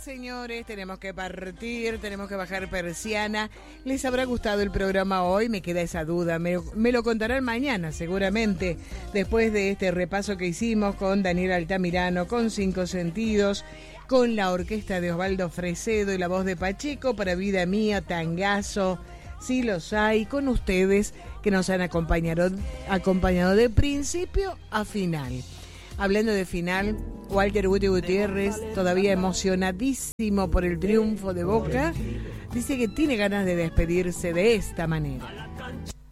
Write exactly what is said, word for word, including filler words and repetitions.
señores, tenemos que partir, tenemos que bajar persiana. ¿Les habrá gustado el programa hoy? Me queda esa duda, me, me lo contarán mañana seguramente, después de este repaso que hicimos con Daniel Altamirano, con Cinco Sentidos, con la orquesta de Osvaldo Fresedo y la voz de Pacheco para Vida Mía, Tangazo, sí los hay, con ustedes que nos han acompañado, acompañado de principio a final. Hablando de final, Walter Guti Gutiérrez, todavía emocionadísimo por el triunfo de Boca, dice que tiene ganas de despedirse de esta manera.